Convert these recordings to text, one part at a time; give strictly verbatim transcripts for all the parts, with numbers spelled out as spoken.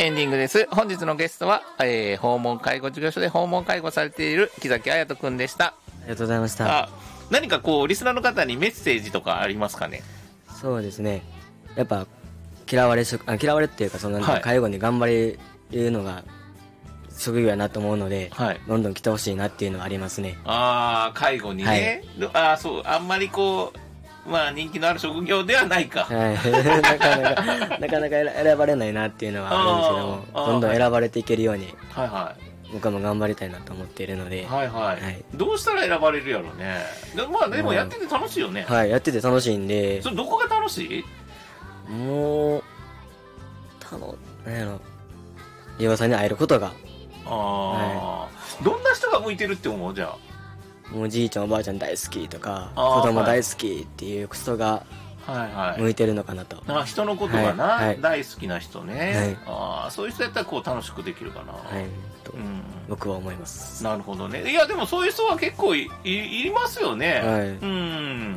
エンディングです。本日のゲストは、えー、訪問介護事業所で訪問介護されている木崎彩人くんでした。 ありがとうございました。 あ、何かこうリスナーの方にメッセージとかありますかね？ そうですね、やっぱ嫌われしあ嫌われっていうか、その、はい、介護に頑張れるのが職業やなと思うので、はい、どんどん来てほしいなっていうのはありますね。 ああ、介護にね、はい、ああ、そう、あんまりこうまあ人気のある職業ではないか、 はい、なかなかなかなか選ばれないなっていうのはあるんですけども、どんどん選ばれていけるように、はいはい、僕も頑張りたいなと思っているので、はいはい、はい、 どうしたら選ばれるやろうね。でまあでもやってて楽しいよね。 はい、やってて楽しいんで。 それどこが楽しい？ もうたのなんやろ、岩さんに会えることが。 ああ、はい、どんな人が向いてるって思う？じゃあもうじいちゃんおばあちゃん大好きとか子供大好きっていう人が向いてるのかなと、はいはい、人のことがな、はい、大好きな人ね、はい、ああ、そういう人やったらこう楽しくできるかな、はい、 と、うん、僕は思います。 なるほどね。いやでもそういう人は結構 い, い, いりますよね、はい、うん、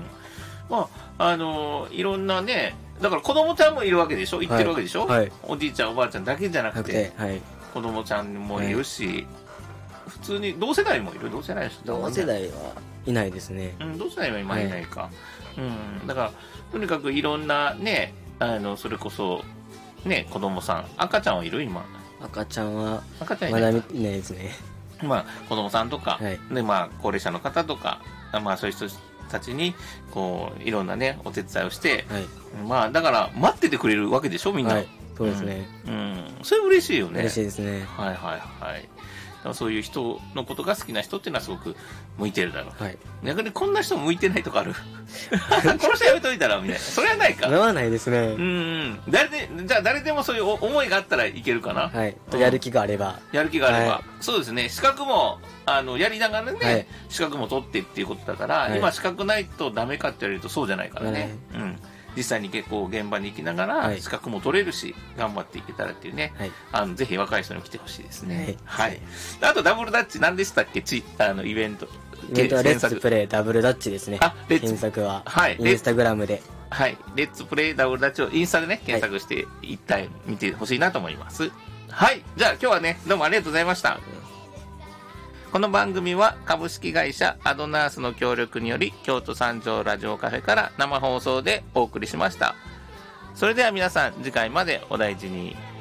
まああのいろんなね、だから子供ちゃんもいるわけでしょ、行ってるわけでしょ、はいはい、おじいちゃんおばあちゃんだけじゃなくて、はい、子供ちゃんもいるし、はい、普通に同世代もいる？同世代の人同世代はいないですね、 うん、同世代は今いないか、はい、うん、だからとにかくいろんなね、あのそれこそね、子供さん、赤ちゃんはいる？今赤ちゃんは赤ちゃんまだ見てないですね。 まあ子供さんとか、はい、でまあ高齢者の方とか、まあそういう人たちにこういろんなねお手伝いをして、はい、まあだから待っててくれるわけでしょ、みんな、はい、 そうですね、 うん、うん、それ嬉しいよね。 嬉しいですね。 はいはいはい。そういう人のことが好きな人っていうのはすごく向いてるだろう、はい、逆にこんな人向いてないとかある？この人やめといたらみたいな、それはないか。 それはないですね。 うん、誰でじゃあ誰でもそういう思いがあったらいけるかな。 はい、うん、やる気があればやる気があれば、はい、そうですね。資格もあのやりながらね、はい、資格も取ってっていうことだから、はい、今資格ないとダメかって言われるとそうじゃないからね、はい、うん、実際に結構現場に行きながら資格も取れるし、頑張っていけたらっていうね、はい、あのぜひ若い人に来てほしいですね。はい、はい、あとダブルダッチ何でしたっけ？ツイッターのイベント、 イベントはレッツプレイダブルダッチですね。あ、検索は、はい、インスタグラムで、 はい、レッツプレイダブルダッチをインスタでね検索して一体見てほしいなと思います。はい、じゃあ今日はねどうもありがとうございました。この番組は株式会社アドナースの協力により京都三条ラジオカフェから生放送でお送りしました。それでは皆さん次回までお大事に。